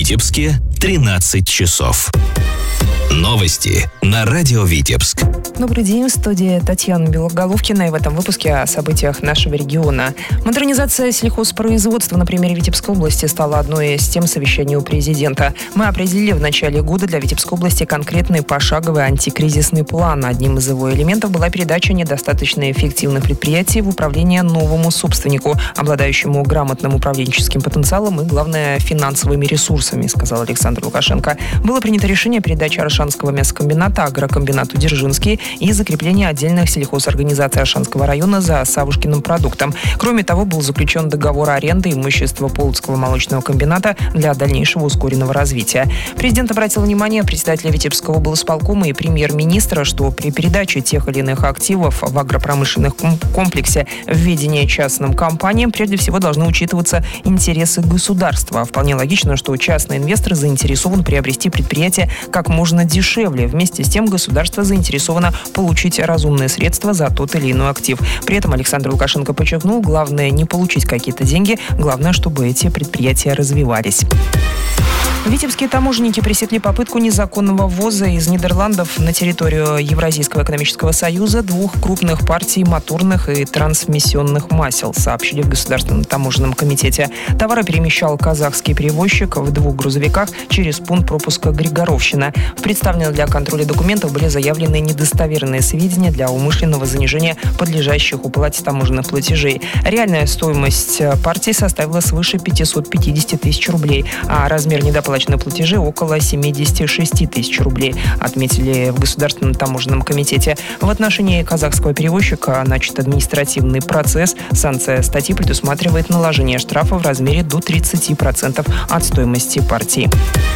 Витебске 13 часов. Новости на радио Витебск. Добрый день, в студии Татьяна Белоголовкина, и в этом выпуске о событиях нашего региона. Модернизация сельхозпроизводства на примере Витебской области стала одной из тем совещания у президента. Мы определили в начале года для Витебской области конкретный пошаговый антикризисный план. Одним из его элементов была передача недостаточно эффективных предприятий в управление новому собственнику, обладающему грамотным управленческим потенциалом и, главное, финансовыми ресурсами, сказал Александр Лукашенко. Было принято решение передачи Аршанского мясокомбината агрокомбинату «Дзержинский» и закрепление отдельных сельхозорганизаций Аршанского района за Савушкиным продуктом. Кроме того, был заключен договор аренды имущества Полоцкого молочного комбината для дальнейшего ускоренного развития. Президент обратил внимание председателя Витебского облсполкома и премьер-министра, что при передаче тех или иных активов в агропромышленных комплексе в ведение частным компаниям прежде всего должны учитываться интересы государства. Вполне логично, что частный инвестор заинтересован приобрести предприятие как можно дешевле. Вместе с тем государство заинтересовано получить разумные средства за тот или иной актив. При этом Александр Лукашенко подчеркнул, главное не получить какие-то деньги, главное, чтобы эти предприятия развивались. Витебские таможенники пресекли попытку незаконного ввоза из Нидерландов на территорию Евразийского экономического союза 2 крупных партий моторных и трансмиссионных масел, сообщили в Государственном таможенном комитете. Товары перемещал казахский перевозчик в 2 грузовиках через пункт пропуска Григоровщина. В представленных для контроля документов были заявлены недостоверные сведения для умышленного занижения подлежащих уплате таможенных платежей. Реальная стоимость партий составила свыше 550 тысяч рублей, а размер недоплаченных платежи около 76 тысяч рублей, отметили в Государственном таможенном комитете. В отношении казахского перевозчика начат административный процесс. Санкция статьи предусматривает наложение штрафа в размере до 30% от стоимости партии.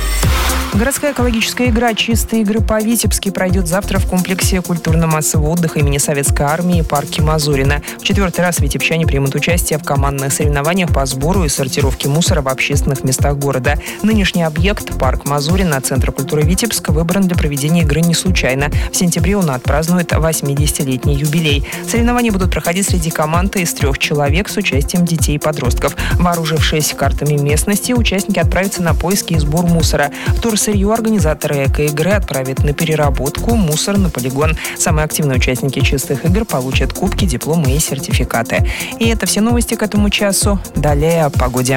Городская экологическая игра «Чистые игры по-витебски» пройдет завтра в комплексе культурно-массового отдыха имени Советской армии парке Мазурина. В 4-й раз витебчане примут участие в командных соревнованиях по сбору и сортировке мусора в общественных местах города. Нынешний объект, парк Мазурина, Центр культуры Витебск, выбран для проведения игры не случайно. В сентябре он отпразднует 80-летний юбилей. Соревнования будут проходить среди команд из 3 человек с участием детей и подростков. Вооружившись картами местности, участники отправятся на поиски и сбор мусора. Вторсырье организаторы эко-игры отправят на переработку, мусор на полигон. Самые активные участники «Чистых игр» получат кубки, дипломы и сертификаты. И это все новости к этому часу. Далее о погоде.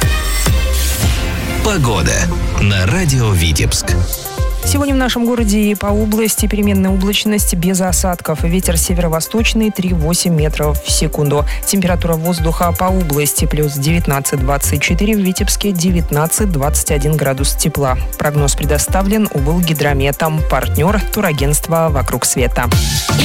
Погода на радио Витебск. Сегодня в нашем городе и по области переменная облачность без осадков. Ветер северо-восточный 3,8 метров в секунду. Температура воздуха по области плюс 19-24, в Витебске 19-21 градус тепла. Прогноз предоставлен Облгидрометом. Партнер турагентства «Вокруг света».